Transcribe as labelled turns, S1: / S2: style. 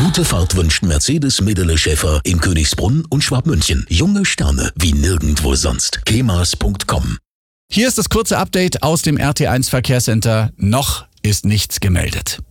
S1: Gute Fahrt wünscht Mercedes Medele Schäfer in Königsbrunn und Schwabmünchen. Junge Sterne wie nirgendwo sonst. kemas.com.
S2: Hier ist das kurze Update aus dem RT1 Verkehrscenter. Noch ist nichts gemeldet.